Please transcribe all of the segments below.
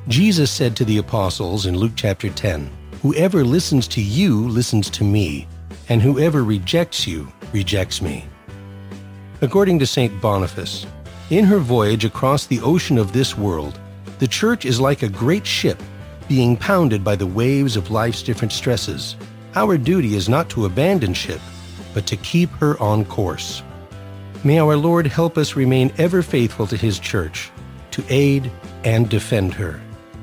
Jesus said to the apostles in Luke chapter 10, "Whoever listens to you listens to me, and whoever rejects you rejects me." According to St. Boniface, in her voyage across the ocean of this world, the Church is like a great ship being pounded by the waves of life's different stresses. Our duty is not to abandon ship, but to keep her on course. May our Lord help us remain ever faithful to His Church, to aid and defend her.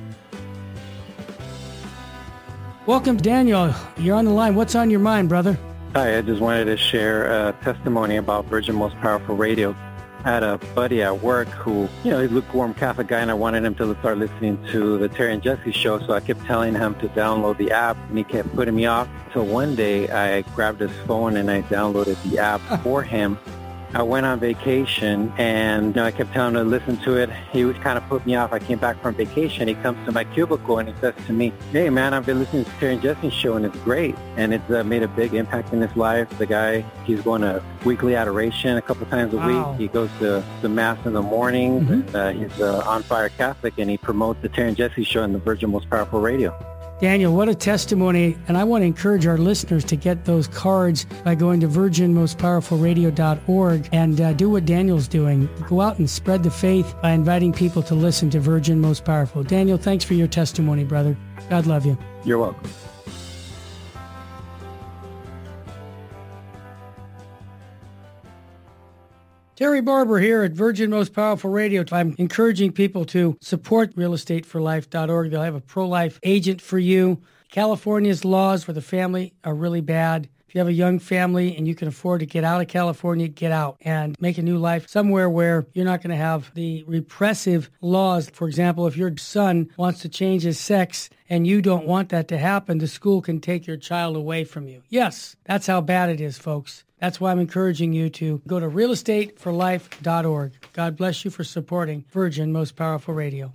Welcome, Daniel. You're on the line. What's on your mind, brother? Hi, I just wanted to share a testimony about Virgin Most Powerful Radio. I had a buddy at work who, he's a lukewarm Catholic guy, and I wanted him to start listening to the Terry and Jesse show, so I kept telling him to download the app, and he kept putting me off. So one day, I grabbed his phone and I downloaded the app for him. I went on vacation, and I kept telling him to listen to it. He would kind of put me off. I came back from vacation. He comes to my cubicle, and he says to me, "Hey, man, I've been listening to Terry and Jesse's show, and it's great." And it's made a big impact in his life. The guy, he's going to weekly adoration a couple times a week. He goes to the Mass in the morning. He's an on-fire Catholic, and he promotes the Terry and Jesse show on the Virgin Most Powerful Radio. Daniel, what a testimony. And I want to encourage our listeners to get those cards by going to virginmostpowerfulradio.org and do what Daniel's doing. Go out and spread the faith by inviting people to listen to Virgin Most Powerful. Daniel, thanks for your testimony, brother. God love you. You're welcome. Terry Barber here at Virgin Most Powerful Radio. I'm encouraging people to support realestateforlife.org. They'll have a pro-life agent for you. California's laws for the family are really bad. If you have a young family and you can afford to get out of California, get out and make a new life somewhere where you're not going to have the repressive laws. For example, if your son wants to change his sex and you don't want that to happen, the school can take your child away from you. Yes, that's how bad it is, folks. That's why I'm encouraging you to go to realestateforlife.org. God bless you for supporting Virgin Most Powerful Radio.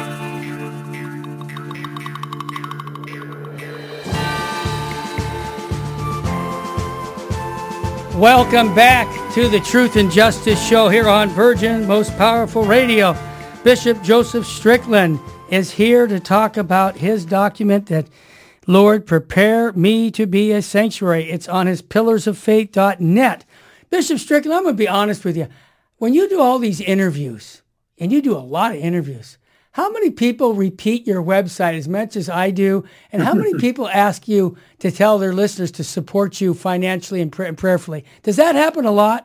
Welcome back to the Truth and Justice Show here on Virgin Most Powerful Radio. Bishop Joseph Strickland is here to talk about his document that Lord, prepare me to be a sanctuary. It's on his pillarsoffaith.net. Bishop Strickland, I'm going to be honest with you. When you do all these interviews, and you do a lot of interviews, how many people repeat your website as much as I do? And how many people ask you to tell their listeners to support you financially and prayerfully? Does that happen a lot?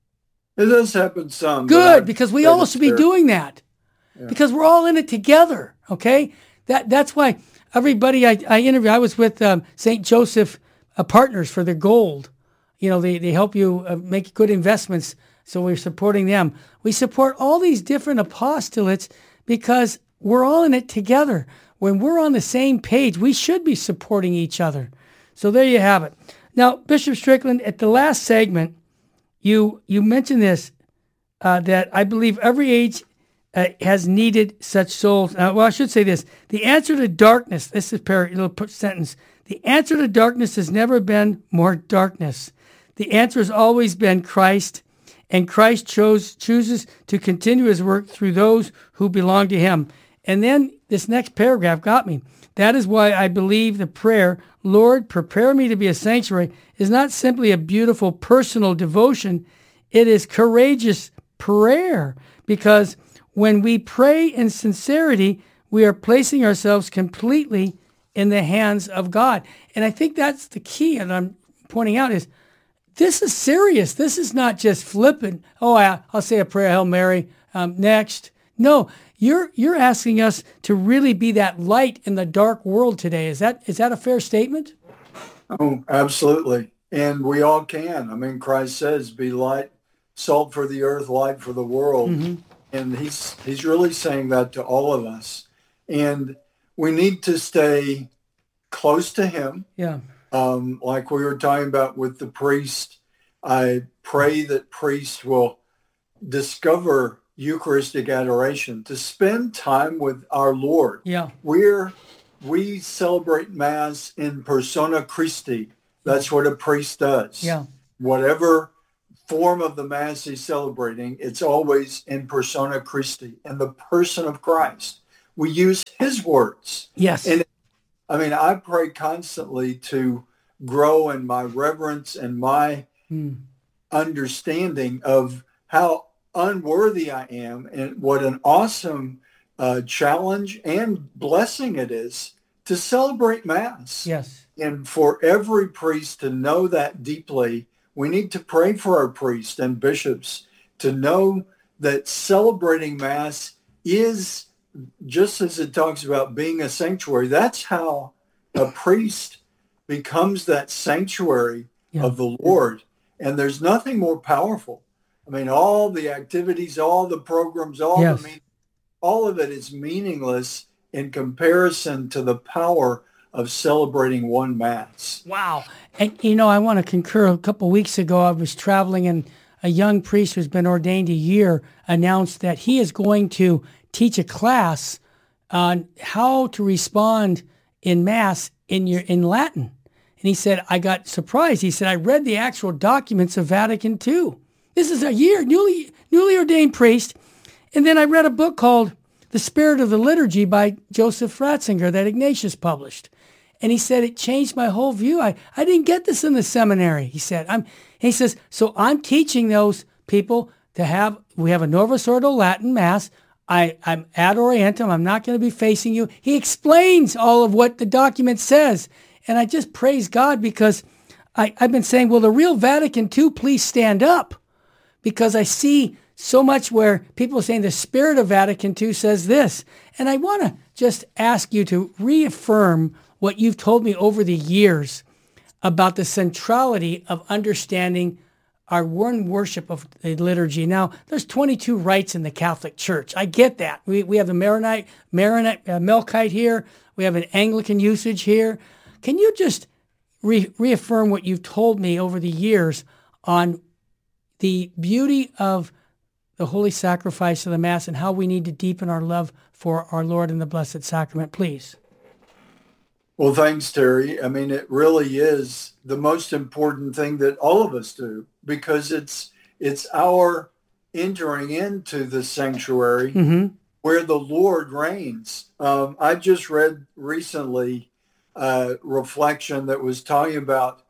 It does happen some. Good, because we all should be doing that. Yeah. Because we're all in it together, okay? That's why... Everybody I interview, I was with St. Joseph Partners for their gold. They help you make good investments, so we're supporting them. We support all these different apostolates because we're all in it together. When we're on the same page, we should be supporting each other. So there you have it. Now, Bishop Strickland, at the last segment, you mentioned this, that I believe every age has needed such souls. I should say this. The answer to darkness, this is a little sentence. The answer to darkness has never been more darkness. The answer has always been Christ, and Christ chooses to continue his work through those who belong to him. And then this next paragraph got me. That is why I believe the prayer, Lord, prepare me to be a sanctuary, is not simply a beautiful personal devotion. It is courageous prayer, because when we pray in sincerity, we are placing ourselves completely in the hands of God. And I think that's the key, and I'm pointing out, is this is serious. This is not just flippant. Oh, I'll say a prayer, Hail Mary, next. No, you're asking us to really be that light in the dark world today. Is that a fair statement? Oh, absolutely. And we all can. I mean, Christ says, be light, salt for the earth, light for the world. Mm-hmm. And he's really saying that to all of us. And we need to stay close to him. Yeah. Like we were talking about with the priest, I pray that priests will discover Eucharistic adoration, to spend time with our Lord. Yeah. We celebrate Mass in persona Christi. That's what a priest does. Yeah. Whatever form of the Mass he's celebrating, it's always in persona Christi, in the person of Christ. we use his words. Yes. And I mean, I pray constantly to grow in my reverence and my understanding of how unworthy I am, and what an awesome challenge and blessing it is to celebrate Mass. Yes. And for every priest to know that deeply, we need to pray for our priests and bishops to know that celebrating Mass is, just as it talks about being a sanctuary, that's how a priest becomes that sanctuary of the Lord. And there's nothing more powerful. I mean, all the activities, all the programs, all of it is meaningless in comparison to the power of celebrating one Mass. Wow. And, I want to concur. A couple of weeks ago, I was traveling, and a young priest who's been ordained a year announced that he is going to teach a class on how to respond in Mass in Latin. And he said, I got surprised. He said, I read the actual documents of Vatican II. This is a year, newly ordained priest. And then I read a book called The Spirit of the Liturgy by Joseph Ratzinger that Ignatius published. And he said, it changed my whole view. I didn't get this in the seminary, he said. He says, so I'm teaching those people we have a Novus Ordo Latin Mass. I'm ad orientem. I'm not going to be facing you. He explains all of what the document says. And I just praise God, because I've been saying, will the real Vatican II please stand up? Because I see so much where people are saying the spirit of Vatican II says this. And I want to just ask you to reaffirm what you've told me over the years about the centrality of understanding our one worship of the liturgy. Now, there's 22 rites in the Catholic Church. I get that. We have the Maronite Melkite here. We have an Anglican usage here. Can you just reaffirm what you've told me over the years on the beauty of the holy sacrifice of the Mass and how we need to deepen our love for our Lord in the Blessed Sacrament, please? Well, thanks, Terry. I mean, it really is the most important thing that all of us do, because it's our entering into the sanctuary where the Lord reigns. I just read recently a reflection that was talking about,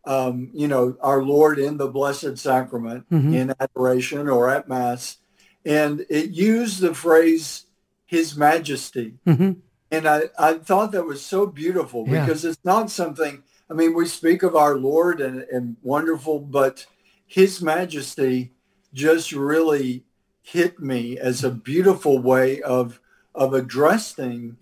our Lord in the Blessed Sacrament in adoration or at Mass. And it used the phrase, His Majesty. And I thought that was so beautiful, because it's not something, I mean, we speak of our Lord and wonderful, but His Majesty just really hit me as a beautiful way of addressing,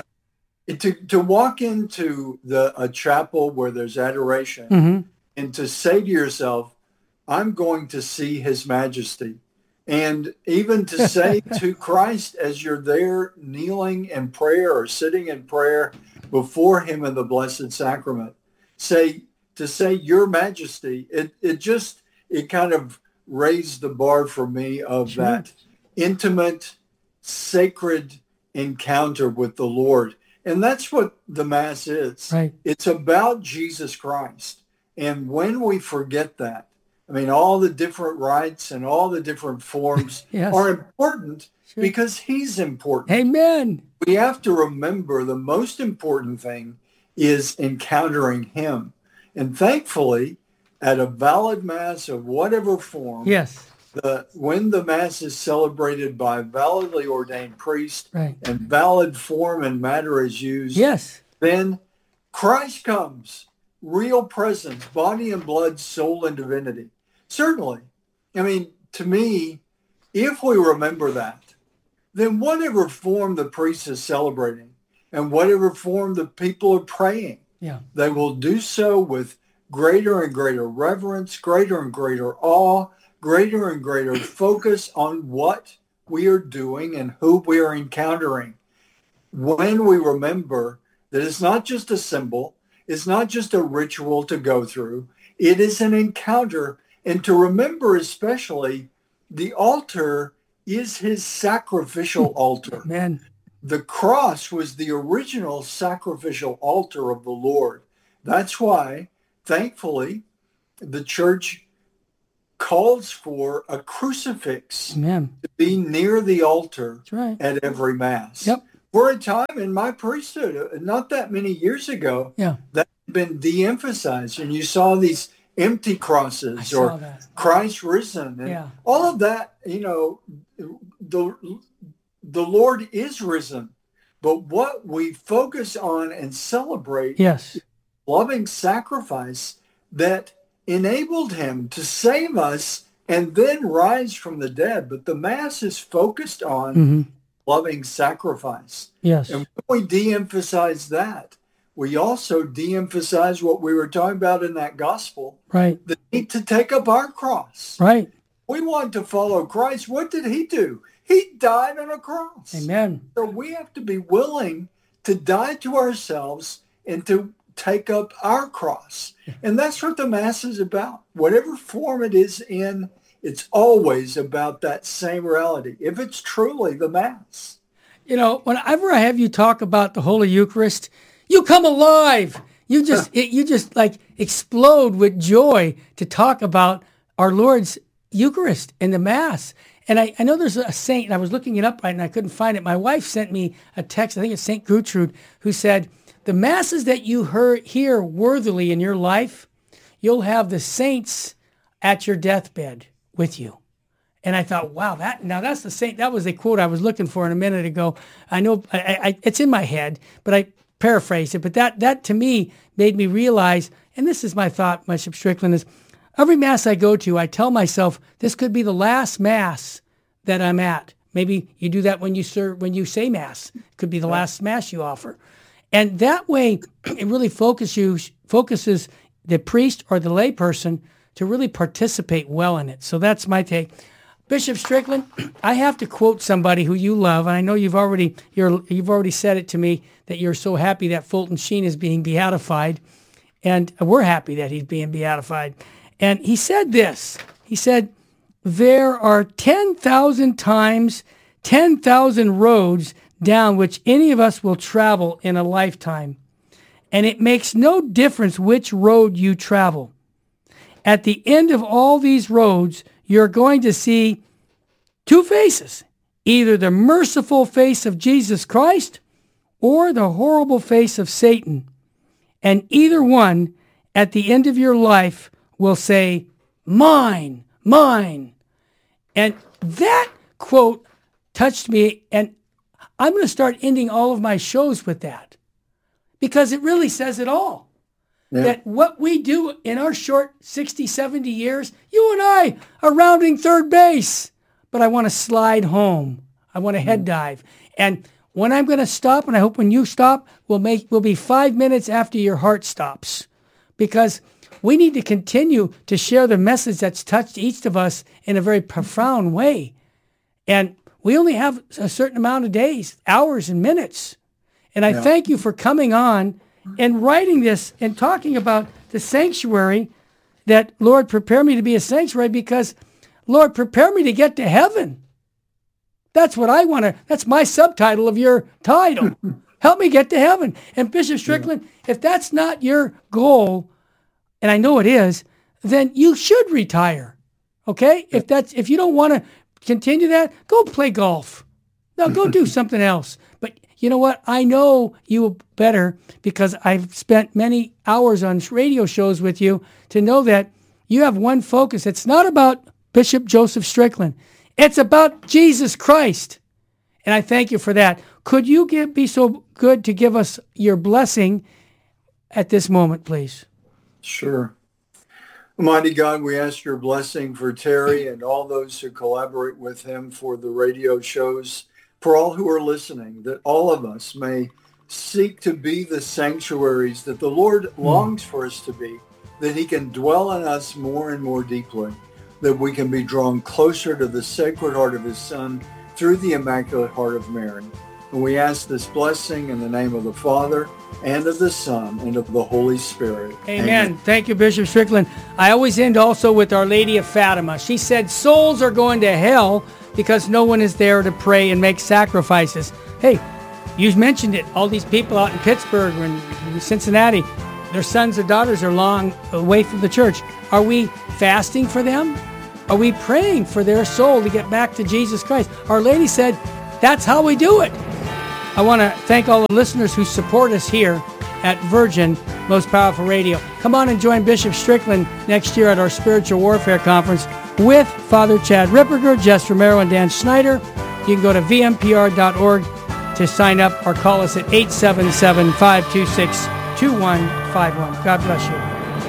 to walk into a chapel where there's adoration and to say to yourself, I'm going to see His Majesty. And even to say to Christ as you're there kneeling in prayer or sitting in prayer before Him in the Blessed Sacrament, say Your Majesty, it kind of raised the bar for me of that intimate, sacred encounter with the Lord. And that's what the Mass is. Right. It's about Jesus Christ. And when we forget that, I mean, all the different rites and all the different forms are important because He's important. Amen. We have to remember the most important thing is encountering Him. And thankfully, at a valid Mass of whatever form, when the Mass is celebrated by a validly ordained priest and valid form and matter is used, then Christ comes, real presence, body and blood, soul and divinity. Certainly. I mean, to me, if we remember that, then whatever form the priest is celebrating and whatever form the people are praying, they will do so with greater and greater reverence, greater and greater awe, greater and greater focus on what we are doing and who we are encountering. When we remember that it's not just a symbol, it's not just a ritual to go through, it is an encounter. And to remember especially, the altar is His sacrificial altar. Man. The cross was the original sacrificial altar of the Lord. That's why, thankfully, the Church calls for a crucifix to be near the altar at every Mass. For a time in my priesthood, not that many years ago, that had been de-emphasized, and you saw these empty crosses or Christ risen, and all of that. The Lord is risen, but what we focus on and celebrate is loving sacrifice that enabled him to save us and then rise from the dead. But the Mass is focused on loving sacrifice. Yes. And when we de-emphasize that, we also de-emphasize what we were talking about in that gospel. Right. The need to take up our cross. Right. We want to follow Christ. What did he do? He died on a cross. Amen. So we have to be willing to die to ourselves and to take up our cross. And that's what the Mass is about. Whatever form it is in, it's always about that same reality, if it's truly the Mass. Whenever I have you talk about the Holy Eucharist, you come alive. You just like explode with joy to talk about our Lord's Eucharist and the Mass. And I know there's a saint, and I was looking it up right, and I couldn't find it. My wife sent me a text, I think it's St. Gertrude, who said, the Masses that you hear worthily in your life, you'll have the saints at your deathbed with you. And I thought, wow, that's the saint. That was the quote I was looking for a minute ago. I know it's in my head, but I paraphrased it. But that to me made me realize, and this is my thought, Bishop Strickland, is every Mass I go to, I tell myself, this could be the last Mass that I'm at. Maybe you do that when you say Mass. It could be the last Mass you offer. And that way, it really focuses the priest or the layperson to really participate well in it. So that's my take. Bishop Strickland, I have to quote somebody who you love, and I know you've already said it to me that you're so happy that Fulton Sheen is being beatified, and we're happy that he's being beatified. And he said this. He said, there are 10,000 times, 10,000 roads down which any of us will travel in a lifetime. And it makes no difference which road you travel. At the end of all these roads, you're going to see two faces, either the merciful face of Jesus Christ or the horrible face of Satan. And either one, at the end of your life, will say, mine, mine. And that quote touched me, and I'm going to start ending all of my shows with that because it really says it all. Yeah. That what we do in our short 60, 70 years, you and I are rounding third base, but I want to slide home. I want to head dive. And when I'm going to stop, and I hope when you stop, will be 5 minutes after your heart stops, because we need to continue to share the message that's touched each of us in a very profound way. And we only have a certain amount of days, hours, and minutes. And I thank you for coming on and writing this and talking about the sanctuary, that, Lord, prepare me to be a sanctuary, because, Lord, prepare me to get to heaven. That's what I want to, that's my subtitle of your title. Help me get to heaven. And Bishop Strickland, if that's not your goal, and I know it is, then you should retire. Okay? If you don't want to continue that, go play golf. No, go do something else. But you know what? I know you better because I've spent many hours on radio shows with you to know that you have one focus. It's not about Bishop Joseph Strickland. It's about Jesus Christ. And I thank you for that. Could you be so good to give us your blessing at this moment, please? Sure. Almighty God, we ask your blessing for Terry and all those who collaborate with him for the radio shows, for all who are listening, that all of us may seek to be the sanctuaries that the Lord longs for us to be, that he can dwell in us more and more deeply, that we can be drawn closer to the Sacred Heart of his Son through the Immaculate Heart of Mary. And we ask this blessing in the name of the Father, and of the Son, and of the Holy Spirit. Amen. Thank you, Bishop Strickland. I always end also with Our Lady of Fatima. She said souls are going to hell because no one is there to pray and make sacrifices. Hey, you mentioned it. All these people out in Pittsburgh and Cincinnati, their sons or daughters are long away from the church. Are we fasting for them? Are we praying for their soul to get back to Jesus Christ? Our Lady said, that's how we do it. I want to thank all the listeners who support us here at Virgin Most Powerful Radio. Come on and join Bishop Strickland next year at our Spiritual Warfare Conference with Father Chad Ripperger, Jess Romero, and Dan Schneider. You can go to vmpr.org to sign up or call us at 877-526-2151. God bless you.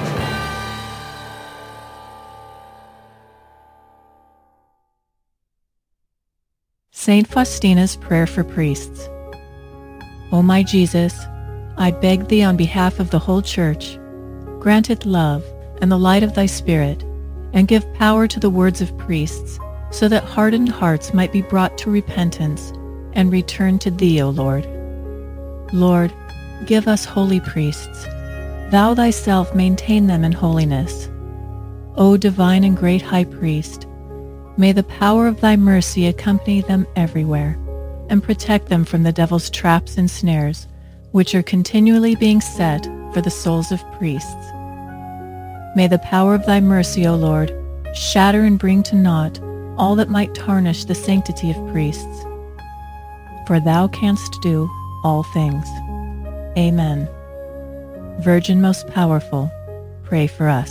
Saint Faustina's Prayer for Priests. O my Jesus, I beg thee on behalf of the whole Church, grant it love and the light of thy Spirit, and give power to the words of priests, so that hardened hearts might be brought to repentance and return to thee, O Lord. Lord, give us holy priests. Thou thyself maintain them in holiness. O divine and great High Priest, may the power of thy mercy accompany them everywhere, and protect them from the devil's traps and snares, which are continually being set for the souls of priests. May the power of thy mercy, O Lord, shatter and bring to naught all that might tarnish the sanctity of priests. For thou canst do all things. Amen. Virgin most powerful, pray for us.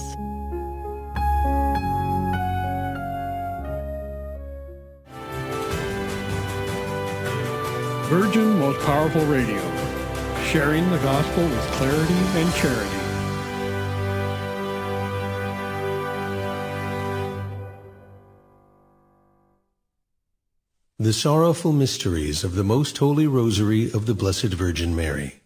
Virgin Most Powerful Radio, sharing the gospel with clarity and charity. The Sorrowful Mysteries of the Most Holy Rosary of the Blessed Virgin Mary.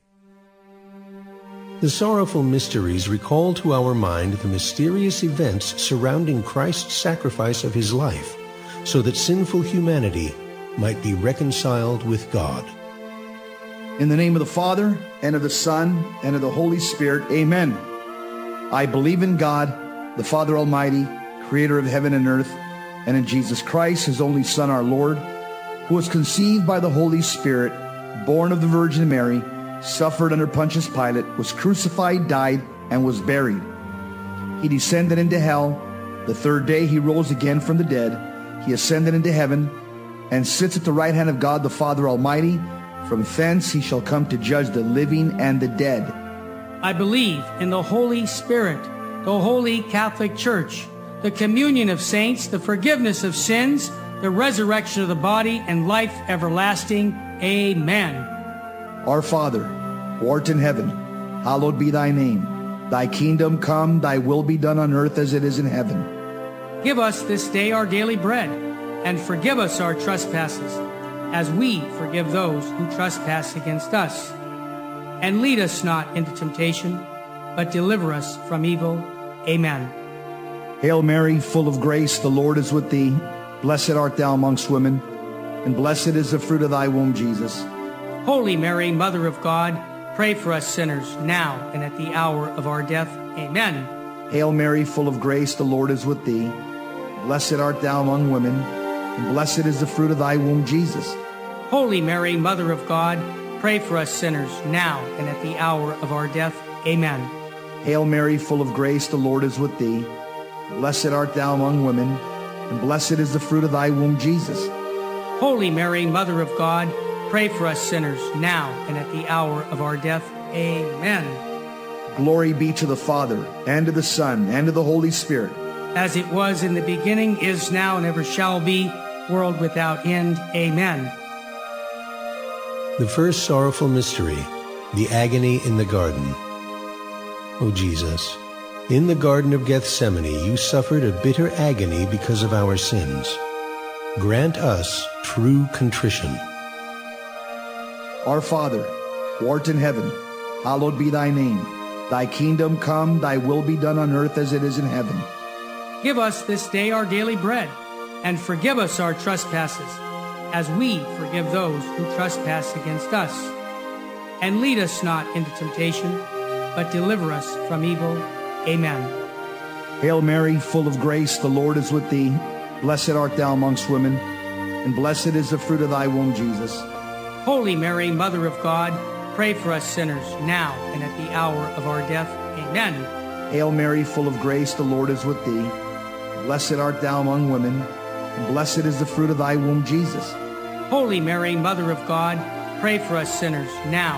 The sorrowful mysteries recall to our mind the mysterious events surrounding Christ's sacrifice of his life, so that sinful humanity might be reconciled with God. In the name of the Father, and of the Son, and of the Holy Spirit, amen. I believe in God, the Father Almighty, creator of heaven and earth, and in Jesus Christ, his only Son, our Lord, who was conceived by the Holy Spirit, born of the Virgin Mary, suffered under Pontius Pilate, was crucified, died, and was buried. He descended into hell. The third day he rose again from the dead. He ascended into heaven, and sits at the right hand of God the Father Almighty. From thence he shall come to judge the living and the dead. I believe in the Holy Spirit, the Holy Catholic Church, the communion of saints, the forgiveness of sins, the resurrection of the body, and life everlasting. Amen. Our Father, who art in heaven, hallowed be thy name. Thy kingdom come, thy will be done on earth as it is in heaven. Give us this day our daily bread, and forgive us our trespasses, as we forgive those who trespass against us. And lead us not into temptation, but deliver us from evil. Amen. Hail Mary, full of grace, the Lord is with thee. Blessed art thou amongst women, and blessed is the fruit of thy womb, Jesus. Holy Mary, Mother of God, pray for us sinners, now and at the hour of our death. Amen. Hail Mary, full of grace, the Lord is with thee. Blessed art thou among women, and blessed is the fruit of thy womb, Jesus. Holy Mary, Mother of God, pray for us sinners, now and at the hour of our death. Amen. Hail Mary, full of grace, the Lord is with thee. Blessed art thou among women, and blessed is the fruit of thy womb, Jesus. Holy Mary, Mother of God, pray for us sinners, now and at the hour of our death. Amen. Glory be to the Father, and to the Son, and to the Holy Spirit. As it was in the beginning, is now, and ever shall be, world without end. Amen. The first sorrowful mystery, the agony in the garden. O Jesus, in the Garden of Gethsemane you suffered a bitter agony because of our sins. Grant us true contrition. Our Father, who art in heaven, hallowed be thy name. Thy kingdom come, thy will be done on earth as it is in heaven. Give us this day our daily bread, and forgive us our trespasses, as we forgive those who trespass against us. And lead us not into temptation, but deliver us from evil. Amen. Hail Mary, full of grace, the Lord is with thee. Blessed art thou amongst women, and blessed is the fruit of thy womb, Jesus. Holy Mary, Mother of God, pray for us sinners, now and at the hour of our death. Amen. Hail Mary, full of grace, the Lord is with thee. Blessed art thou among women, and blessed is the fruit of thy womb, Jesus. Holy Mary, Mother of God, Pray for us sinners now